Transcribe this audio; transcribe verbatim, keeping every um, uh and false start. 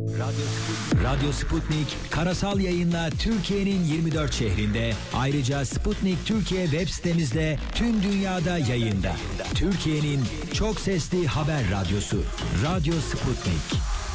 Radyo Sputnik. Radyo Sputnik karasal yayınla Türkiye'nin yirmi dört şehrinde, ayrıca Sputnik Türkiye web sitemizde tüm dünyada yayında. Türkiye'nin çok sesli haber radyosu Radyo Sputnik.